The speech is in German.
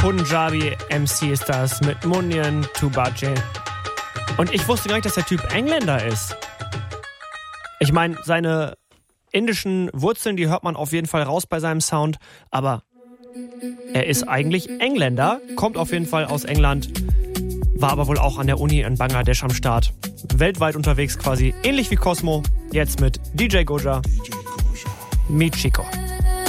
Punjabi MC ist das mit Munyan Tubache. Und ich wusste gar nicht, dass der Typ Engländer ist. Ich meine, seine indischen Wurzeln, die hört man auf jeden Fall raus bei seinem Sound, aber er ist eigentlich Engländer, kommt auf jeden Fall aus England, war aber wohl auch an der Uni in Bangladesch am Start. Weltweit unterwegs quasi, ähnlich wie Cosmo, jetzt mit DJ Goja, Meet Chico.